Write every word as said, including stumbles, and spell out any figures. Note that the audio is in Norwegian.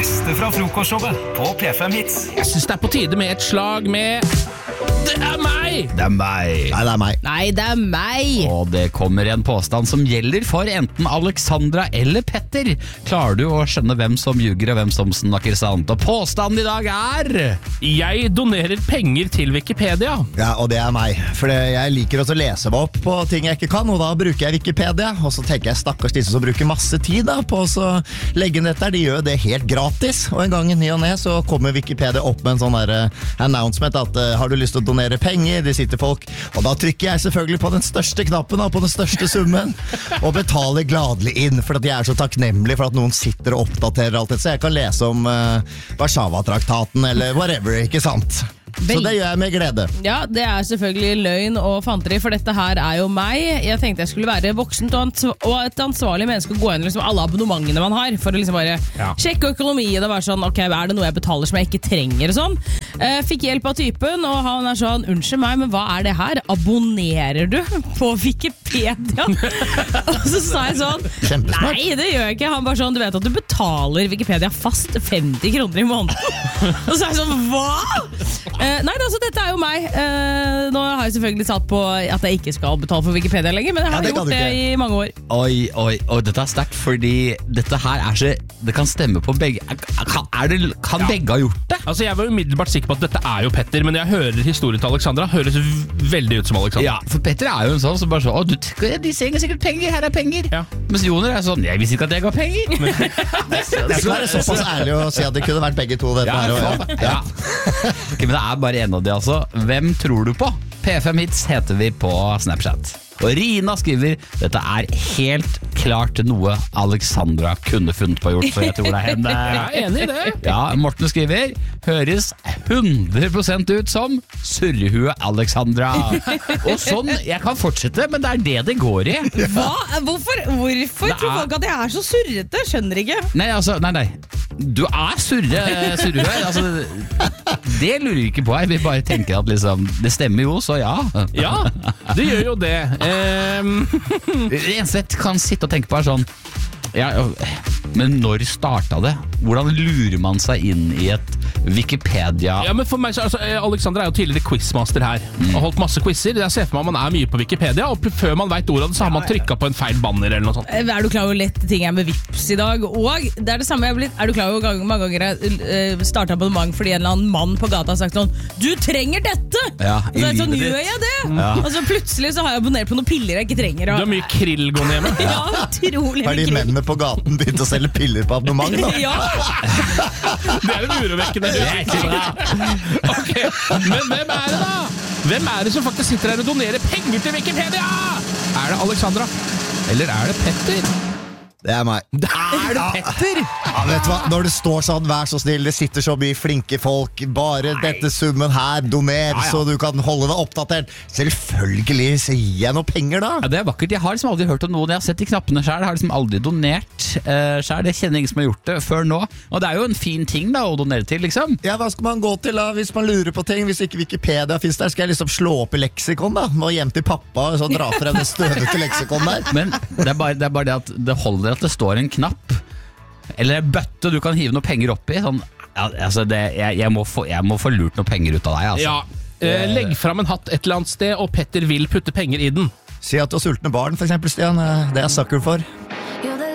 beste fra frokostshowet på P fem Hits. Jeg synes det er på tide med et slag med Det er meg! Det er meg. Nei, det er meg. Nei, det er meg. Og det kommer en påstand som gjelder for enten Alexandra eller Petter. Klarer du å skjønne hvem som ljuger og hvem som snakker sant? Og påstanden i dag er Jeg donerer penger til Wikipedia. Ja, og det er meg. For jeg liker også å lese meg opp på ting jeg ikke kan, og da bruker jeg Wikipedia. Og så tenker jeg stakkars disse som bruker masse tid da, på å legge nett der. De gjør det helt gratis. Og en gang i ny og ne så kommer Wikipedia opp med en sånn der announcement at uh, har du lyst til å donere penger, det sitter folk. Og da trykker jeg selvfølgelig på den største knappen, da, på den største summen, og betaler gladelig inn, for at jeg er så takknemlig for at noen sitter og oppdaterer alt dette, så jeg kan lese om uh, Warszawa-traktaten eller whatever, ikke sant? Så det gjør jeg med glede. Ja, det er selvfølgelig løgn og fanteri, for dette her er jo meg. Jeg tenkte jeg skulle være voksent og, ansv og et ansvarlig menneske og gå inn liksom alle abonnementene man har, for å liksom bare ja. sjekke økonomien og være sånn, ok, er det noe jeg betaler som jeg ikke trenger og sånn. Eh, fikk hjelp av typen, og han er sånn, unnskyld meg, men hva er det her? Abonnerer du på Wikipedia? Og så sa jeg sånn, nei, det gjør jeg ikke. Han bare sånn, du vet at du betaler Wikipedia fast femti kroner i måneden. Og så er jeg sånn, hva? Uh, nei, altså, dette er jo meg. Uh, nå har jeg selvfølgelig satt på at jeg ikke skal betale for Wikipedia lenger, men jeg har ja, gjort det i mange år. Oi, oi, oi, dette er sterkt, fordi dette her er så, det kan stemme på begge. Kan, er det, kan ja. begge ha gjort det? Altså, jeg var umiddelbart sikker på at dette er jo Petter, men jeg hører historien til Alexandra, høres veldig ut som Alexandra. Ja, for Petter er jo en sånn som bare så, å, du, de trenger sikkert penger, her er penger. Ja. Mens Joner er sånn, jeg visste ikke at jeg ga penger. Men, det, det skal være såpass ærlig å si at det kunne vært begge to. Dette ja, her, ja. Ja. Okay, men det er bare en av de, altså. Hvem tror du på? P fem Hits heter vi på Snapchat. Og Rina skriver, dette er helt klart noe Alexandra kunne funnet på gjort, så jeg tror det er henne. Jeg er enig i det. Ja, Morten skriver, høres hundre prosent ut som surrehue Alexandra. Og sånn, jeg kan fortsette, men det er det det går i. Hva? Hvorfor, hvorfor tror folk at jeg er så surrete? Skjønner ikke. Nei, altså, nei, nei. Du er surre, surrehue. Altså, det lurer vi ikke på. Jeg vil bare tenke at liksom, det stemmer jo, så ja. Ja, det gjør jo det. Um. Det eneste jeg kan sitte og tenke på er sånn ja, men når startet det? Hvordan lurer man seg inn i et Wikipedia? Ja, men for meg så, altså, Alexander er jo tidligere quizmaster her mm. og holdt masse quizer. Jeg ser for meg at man er mye på Wikipedia, og før man vet ordet så har man trykket på en feil banner eller noe sånt. Er du klar over lette ting jeg med Vips i dag? Og det er det samme jeg har blitt. Er du klar over gang, mange ganger jeg uh, startet abonnement fordi en eller annen mann på gata har sagt sånn, du trenger dette! Ja, og så er det sånn, gjør jeg det? Ja. Og så plutselig så har jeg abonnert på noen piller jeg ikke trenger. Og... Du har mye krill gående hjemme. Ja, utrolig mye krill. På gaten begynte å selge piller på abonnement da. Ja. Det er en urovekkende. Ok, men hvem er det da? Hvem er det som faktisk sitter her og donerer penger til Wikipedia? Er det Alexandra? Eller er det Petter? Det er meg. Det er det Petter? Ja, vet du hva? Når det står sånn, vær så snill, det sitter så mye flinke folk, bare Nei. dette summen her, doner, ja, ja. så du kan holde deg oppdatert. Selvfølgelig, så gir jeg noe penger da. Ja, det er vakkert. Jeg har liksom aldri hørt om noen, jeg har sett de knappene selv, jeg har liksom aldri donert uh, selv, det kjenner ingen som har gjort det før nå. Og det er jo en fin ting da, å donere til, liksom. Ja, hva skal man gå til da, hvis man lurer på ting, hvis ikke Wikipedia finnes der, skal jeg liksom slå opp i leksikon da, må hjem til pappa, og så dra frem det støvete leksikon der. Men det er, bare, det er bare det at det holder at det står en knapp eller en bøtte du kan hive noe penger opp i sånn, ja, altså det, jeg, jeg, må få, jeg må få lurt noe penger ut av deg altså. Ja, eh, legg frem en hatt et eller annet sted og Petter vil putte penger i den. Si at du har sultne barn for eksempel, Stian, det er jeg sucker for.